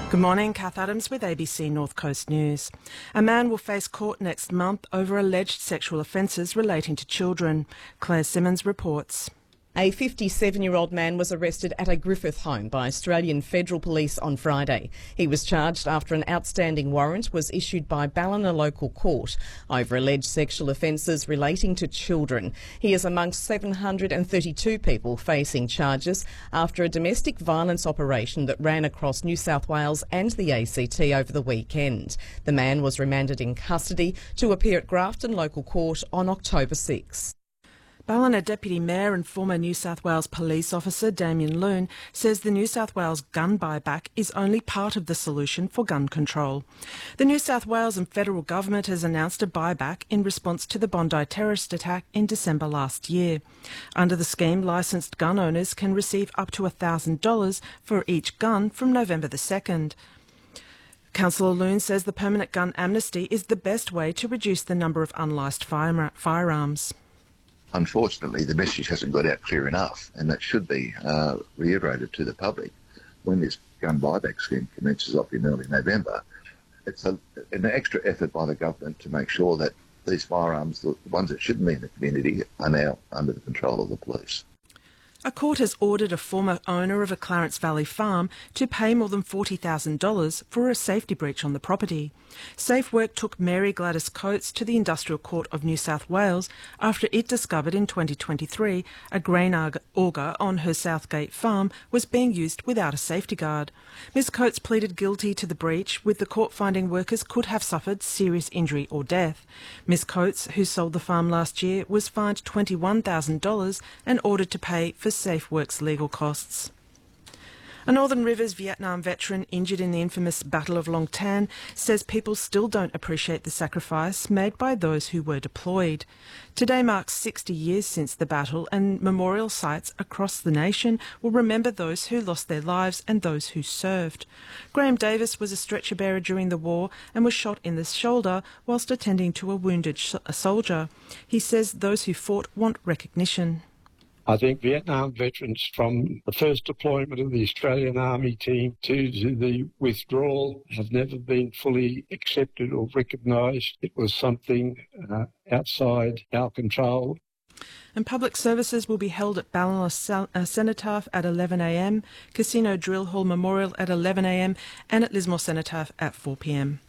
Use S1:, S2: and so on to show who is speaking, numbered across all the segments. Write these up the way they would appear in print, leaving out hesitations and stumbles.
S1: Good morning, Kath Adams with ABC North Coast News. A man will face court next month over alleged sexual offences relating to children. Claire Simmons reports.
S2: A 57-year-old man was arrested at a Griffith home by Australian Federal Police on Friday. He was charged after an outstanding warrant was issued by Ballina Local Court over alleged sexual offences relating to children. He is amongst 732 people facing charges after a domestic violence operation that ran across New South Wales and the ACT over the weekend. The man was remanded in custody to appear at Grafton Local Court on October 6.
S1: Ballina Deputy Mayor and former New South Wales police officer Damien Loon says the New South Wales gun buyback is only part of the solution for gun control. The New South Wales and federal government has announced a buyback in response to the Bondi terrorist attack in December last year. Under the scheme, licensed gun owners can receive up to $1,000 for each gun from November the 2nd. Councillor Loon says the permanent gun amnesty is the best way to reduce the number of unlicensed firearms.
S3: Unfortunately, the message hasn't got out clear enough, and that should be reiterated to the public when this gun buyback scheme commences up in early November. It's an extra effort by the government to make sure that these firearms, the ones that shouldn't be in the community, are now under the control of the police.
S1: A court has ordered a former owner of a Clarence Valley farm to pay more than $40,000 for a safety breach on the property. SafeWork took Mary Gladys Coates to the Industrial Court of New South Wales after it discovered in 2023 a grain auger on her Southgate farm was being used without a safety guard. Ms Coates pleaded guilty to the breach, with the court finding workers could have suffered serious injury or death. Ms Coates, who sold the farm last year, was fined $21,000 and ordered to pay for SafeWork's legal costs. A Northern Rivers Vietnam veteran injured in the infamous Battle of Long Tan says people still don't appreciate the sacrifice made by those who were deployed. Today marks 60 years since the battle, and memorial sites across the nation will remember those who lost their lives and those who served. Graham Davis was a stretcher bearer during the war and was shot in the shoulder whilst attending to a wounded soldier. He says those who fought want recognition.
S4: I think Vietnam veterans, from the first deployment of the Australian Army team to the withdrawal, have never been fully accepted or recognised. It was something outside our control.
S1: And public services will be held at Ballina Cenotaph at 11 a.m, Casino Drill Hall Memorial at 11 a.m, and at Lismore Cenotaph at 4 p.m.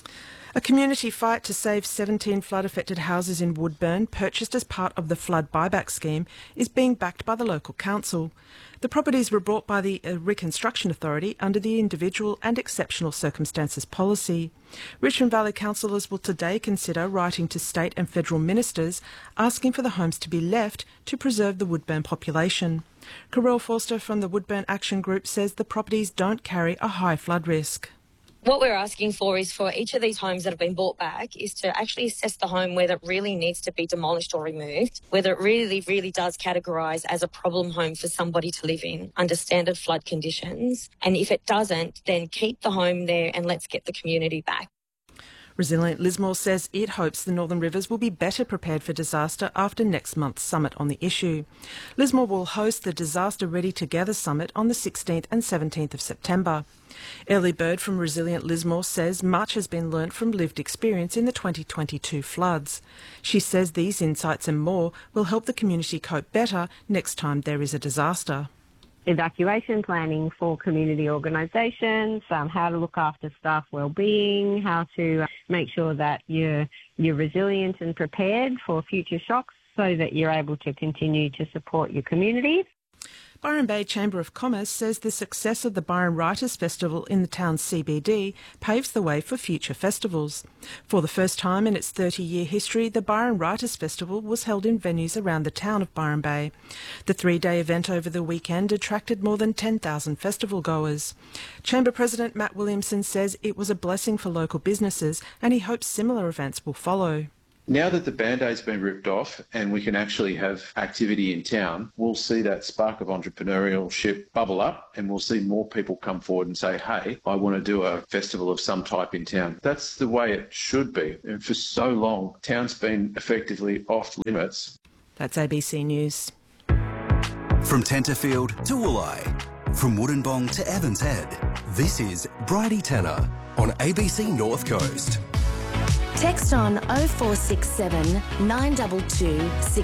S1: A community fight to save 17 flood-affected houses in Woodburn, purchased as part of the flood buyback scheme, is being backed by the local council. The properties were bought by the Reconstruction Authority under the Individual and Exceptional Circumstances policy. Richmond Valley councillors will today consider writing to state and federal ministers asking for the homes to be left to preserve the Woodburn population. Carell Forster from the Woodburn Action Group says the properties don't carry a high flood risk.
S5: What we're asking for is for each of these homes that have been bought back is to actually assess the home whether it really needs to be demolished or removed, whether it really does categorise as a problem home for somebody to live in under standard flood conditions. And if it doesn't, then keep the home there and let's get the community back.
S1: Resilient Lismore says it hopes the Northern Rivers will be better prepared for disaster after next month's summit on the issue. Lismore will host the Disaster Ready Together Summit on the 16th and 17th of September. Ellie Bird from Resilient Lismore says much has been learnt from lived experience in the 2022 floods. She says these insights and more will help the community cope better next time there is a disaster.
S6: Evacuation planning for community organisations, how to look after staff wellbeing, how to make sure that you're resilient and prepared for future shocks so that you're able to continue to support your communities.
S1: Byron Bay Chamber of Commerce says the success of the Byron Writers Festival in the town's CBD paves the way for future festivals. For the first time in its 30-year history, the Byron Writers Festival was held in venues around the town of Byron Bay. The three-day event over the weekend attracted more than 10,000 festival goers. Chamber President Matt Williamson says it was a blessing for local businesses and he hopes similar events will follow.
S7: Now that the Band-Aid's been ripped off and we can actually have activity in town, we'll see that spark of entrepreneurship bubble up and we'll see more people come forward and say, hey, I want to do a festival of some type in town. That's the way it should be. And for so long, town's been effectively off limits.
S1: That's ABC News.
S8: From Tenterfield to Wooleye, From Wollongong to Evans Head, this is Bridie Tanner on ABC North Coast.
S9: Text on 0467 922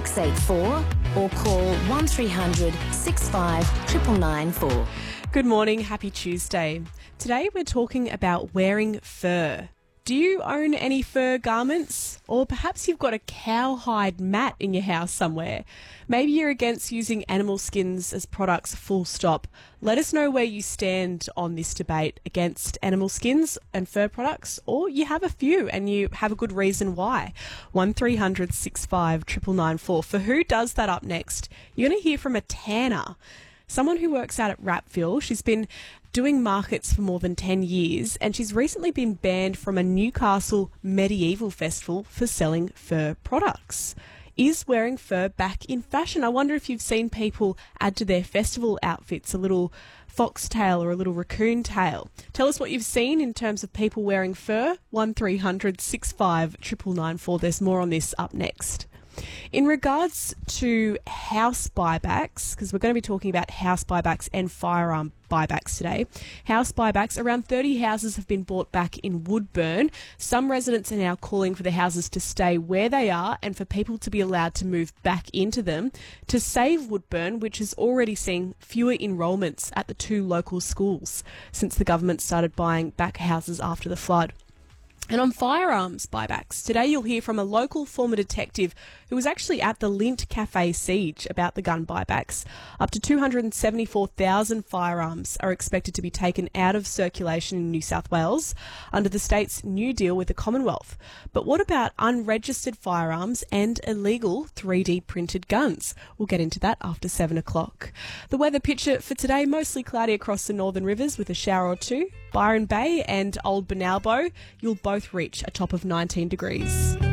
S9: 684 or call 1300 65 99994.
S10: Good morning, happy Tuesday. Today we're talking about wearing fur. Do you own any fur garments? Or perhaps you've got a cowhide mat in your house somewhere. Maybe you're against using animal skins as products, full stop. Let us know where you stand on this debate against animal skins and fur products, or you have a few and you have a good reason why. 1300 65 99994. For Who Does That up next, you're going to hear from a tanner, someone who works out at Rapville. She's been doing markets for more than 10 years, and she's recently been banned from a Newcastle medieval festival for selling fur products. Is wearing fur back in fashion? I wonder if you've seen people add to their festival outfits a little foxtail or a little raccoon tail. Tell us what you've seen in terms of people wearing fur. 1300 65 99994. There's more on this up next. In regards to house buybacks, because we're going to be talking about house buybacks and firearm buybacks today. House buybacks, around 30 houses have been bought back in Woodburn. Some residents are now calling for the houses to stay where they are and for people to be allowed to move back into them to save Woodburn, which has already seen fewer enrolments at the 2 local schools since the government started buying back houses after the flood. And on firearms buybacks, today you'll hear from a local former detective who was actually at the Lint Cafe siege about the gun buybacks. Up to 274,000 firearms are expected to be taken out of circulation in New South Wales under the state's new deal with the Commonwealth. But what about unregistered firearms and illegal 3D printed guns? We'll get into that after 7 o'clock. The weather picture for today, mostly cloudy across the northern rivers with a shower or two. Byron Bay and Old Benalbo, you'll both reach a top of 19 degrees.